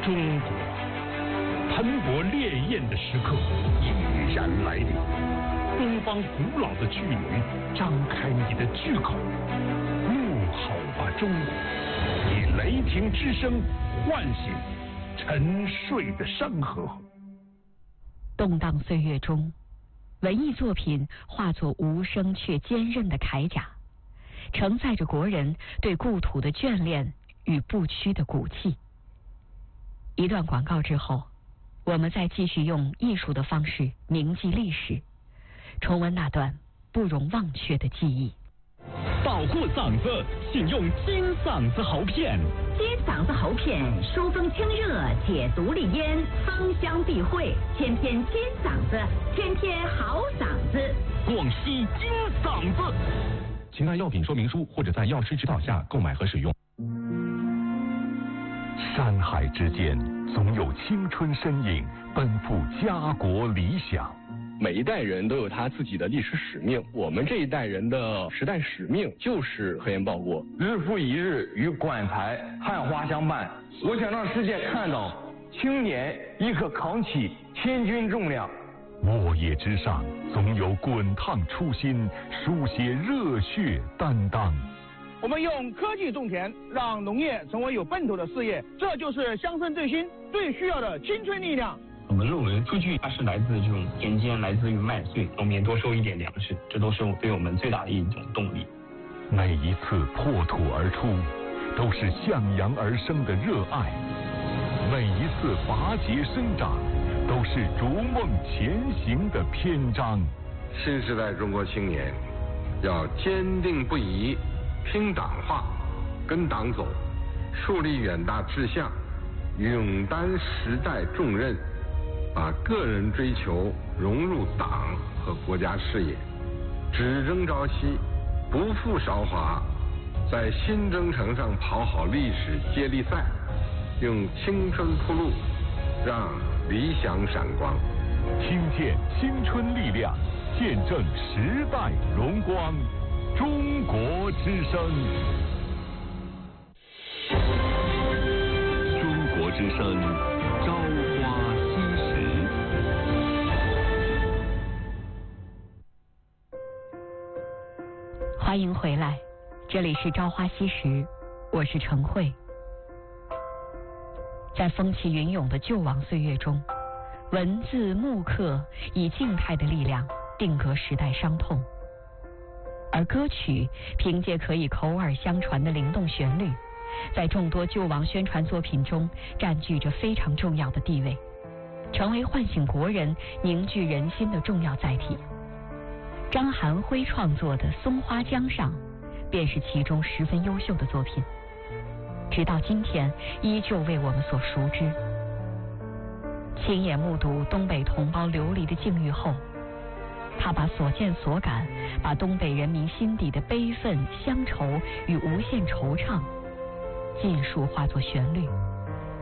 中国，喷薄烈焰的时刻已然来临。东方古老的巨龙，张开你的巨口，怒吼吧中国！以雷霆之声唤醒沉睡的山河。 动荡岁月中，文艺作品化作无声却坚韧的铠甲，承载着国人对故土的眷恋与不屈的骨气。一段广告之后，我们再继续用艺术的方式铭记历史，重温那段不容忘却的记忆。 保护嗓子，请用金嗓子喉片。 金嗓子喉片疏风清热，解毒利咽，芳香避秽，天天金嗓子，天天好嗓子。 广西金嗓子。 请看药品说明书或者在药师指导下购买和使用。 山海之间，总有青春身影奔赴家国理想。 每一代人都有他自己的历史使命，我们这一代人的时代使命就是核烟报国。 日复一日与馆台汉花相伴，我想让世界看到青年亦可扛起千钧重量。 沃野之上，总有滚烫初心，书写热血担当。 我们用科技种田，让农业成为有奔头的事业，这就是乡村振兴最需要的青春力量。 我们认为数据它是来自这种田间，来自于麦穗，农民多收一点粮食，这都是对我们最大的一种动力。 每一次破土而出，都是向阳而生的热爱；每一次拔节生长，都是逐梦前行的篇章。 新时代中国青年要坚定不移拼党化，跟党走，树立远大志向，勇担时代重任，把个人追求融入党和国家事业，只争朝夕，不负韶华，在新征程上跑好历史接力赛，用青春铺路，让理想闪光。 听见青春力量，见证时代荣光。中国之声， 中国之声，朝花夕拾。 欢迎回来，这里是朝花夕拾，我是程慧。在风起云涌的救亡岁月中，文字木刻以静态的力量定格时代伤痛，而歌曲凭借可以口耳相传的灵动旋律，在众多救亡宣传作品中占据着非常重要的地位，成为唤醒国人、凝聚人心的重要载体。张寒辉创作的《松花江上》便是其中十分优秀的作品，直到今天依旧为我们所熟知。亲眼目睹东北同胞流离的境遇后，他把所见所感，把东北人民心底的悲愤、乡愁与无限惆怅尽数化作旋律，